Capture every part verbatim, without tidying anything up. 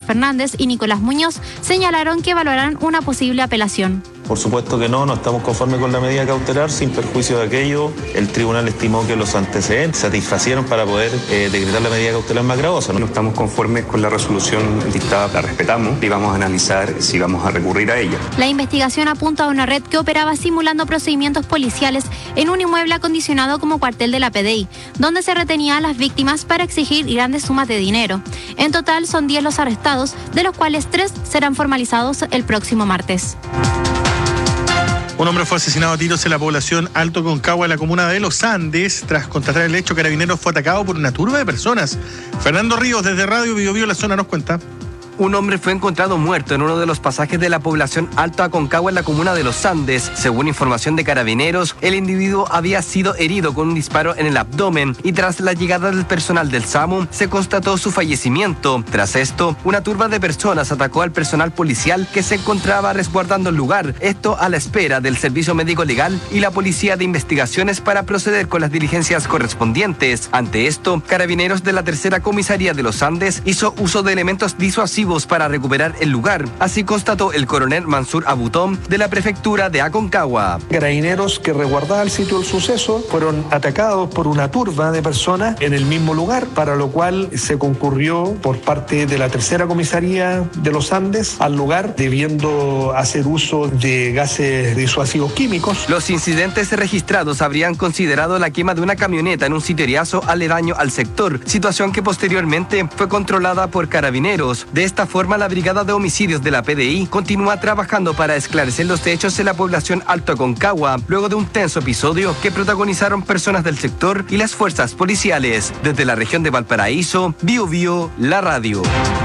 Fernández y Nicolás Muñoz señalaron que evaluarán una posible apelación. Por supuesto que no, no estamos conformes con la medida cautelar, sin perjuicio de aquello. El tribunal estimó que los antecedentes satisfacieron para poder eh, decretar la medida cautelar más gravosa. ¿no? no estamos conformes con la resolución dictada, la respetamos y vamos a analizar si vamos a recurrir a ella. La investigación apunta a una red que operaba simulando procedimientos policiales en un inmueble acondicionado como cuartel de la P D I, donde se retenía a las víctimas para exigir grandes sumas de dinero. En total son diez los arrestados, de los cuales tres serán formalizados el próximo martes. Un hombre fue asesinado a tiros en la población Alto Aconcagua, en la comuna de Los Andes. Tras constatar el hecho, Carabineros fue atacado por una turba de personas. Fernando Ríos, desde Radio Bio Bio La Zona, nos cuenta. Un hombre fue encontrado muerto en uno de los pasajes de la población Alto Aconcagua en la comuna de Los Andes. Según información de Carabineros, el individuo había sido herido con un disparo en el abdomen y tras la llegada del personal del SAMU se constató su fallecimiento. Tras esto, una turba de personas atacó al personal policial que se encontraba resguardando el lugar, esto a la espera del Servicio Médico Legal y la Policía de Investigaciones para proceder con las diligencias correspondientes. Ante esto, Carabineros de la Tercera Comisaría de Los Andes hizo uso de elementos disuasivos para recuperar el lugar, así constató el coronel Mansur Abutón de la prefectura de Aconcagua. Carabineros que resguardaba el sitio del suceso fueron atacados por una turba de personas en el mismo lugar, para lo cual se concurrió por parte de la Tercera Comisaría de Los Andes al lugar, debiendo hacer uso de gases disuasivos químicos. Los incidentes registrados habrían considerado la quema de una camioneta en un sitio eriazo aledaño al sector, situación que posteriormente fue controlada por Carabineros. De esta forma, la Brigada de Homicidios de la P D I continúa trabajando para esclarecer los hechos en la población Alto Aconcagua, luego de un tenso episodio que protagonizaron personas del sector y las fuerzas policiales. Desde la región de Valparaíso, Bio Bio, la radio.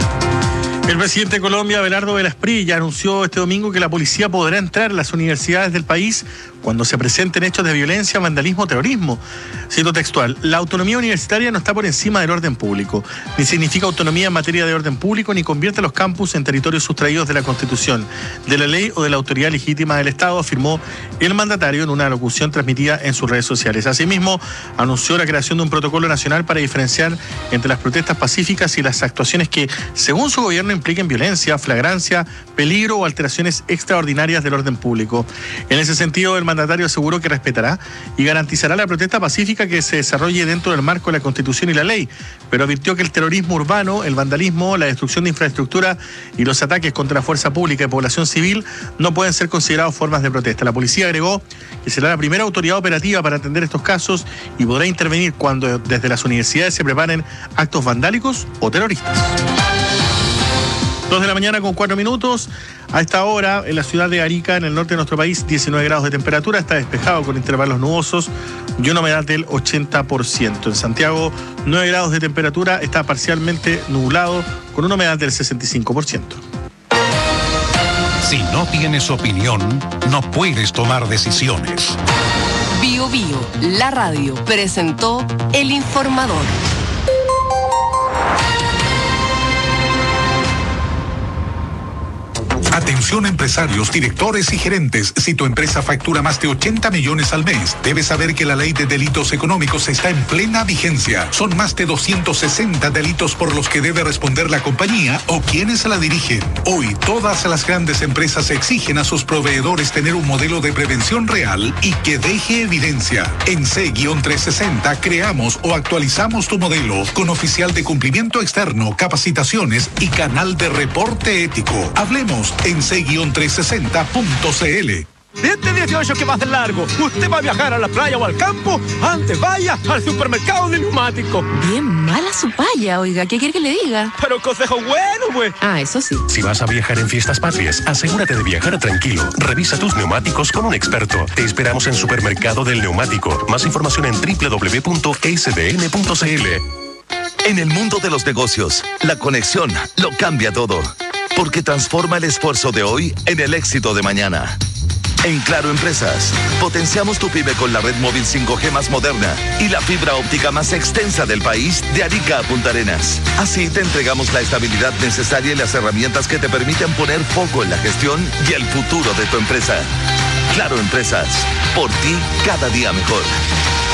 El presidente de Colombia, Abelardo Velasprilla, anunció este domingo que la policía podrá entrar a las universidades del país cuando se presenten hechos de violencia, vandalismo o terrorismo. Cito textual: la autonomía universitaria no está por encima del orden público, ni significa autonomía en materia de orden público, ni convierte los campus en territorios sustraídos de la Constitución, de la ley o de la autoridad legítima del Estado, afirmó el mandatario en una locución transmitida en sus redes sociales. Asimismo, anunció la creación de un protocolo nacional para diferenciar entre las protestas pacíficas y las actuaciones que, según su gobierno, impliquen violencia, flagrancia, peligro o alteraciones extraordinarias del orden público. En ese sentido, el mandatario aseguró que respetará y garantizará la protesta pacífica que se desarrolle dentro del marco de la Constitución y la ley, pero advirtió que el terrorismo urbano, el vandalismo, la destrucción de infraestructura y los ataques contra la fuerza pública y población civil no pueden ser considerados formas de protesta. La policía agregó que será la primera autoridad operativa para atender estos casos y podrá intervenir cuando desde las universidades se preparen actos vandálicos o terroristas. Dos de la mañana con cuatro minutos. A esta hora, en la ciudad de Arica, en el norte de nuestro país, diecinueve grados de temperatura. Está despejado con intervalos nubosos y una humedad del ochenta por ciento. En Santiago, nueve grados de temperatura. Está parcialmente nublado con una humedad del sesenta y cinco por ciento. Si no tienes opinión, no puedes tomar decisiones. Bio Bio, la radio, presentó El Informador. Atención empresarios, directores y gerentes. Si tu empresa factura más de ochenta millones al mes, debes saber que la ley de delitos económicos está en plena vigencia. Son más de doscientos sesenta delitos por los que debe responder la compañía o quienes la dirigen. Hoy, todas las grandes empresas exigen a sus proveedores tener un modelo de prevención real y que deje evidencia. En C trescientos sesenta creamos o actualizamos tu modelo con oficial de cumplimiento externo, capacitaciones y canal de reporte ético. Hablemos en C trescientos sesenta punto c l. Este dieciocho que va a ser largo, usted va a viajar a la playa o al campo, antes vaya al supermercado de neumáticos. Bien mala su paya, oiga, ¿qué quiere que le diga? Pero consejo bueno, pues. Ah, eso sí. Si vas a viajar en fiestas patrias, asegúrate de viajar tranquilo. Revisa tus neumáticos con un experto. Te esperamos en Supermercado del Neumático. Más información en doble u doble u doble u punto s d n punto c l. En el mundo de los negocios, la conexión lo cambia todo. Porque transforma el esfuerzo de hoy en el éxito de mañana. En Claro Empresas, potenciamos tu pyme con la red móvil cinco G más moderna y la fibra óptica más extensa del país, de Arica a Punta Arenas. Así te entregamos la estabilidad necesaria y las herramientas que te permiten poner foco en la gestión y el futuro de tu empresa. Claro Empresas, por ti cada día mejor.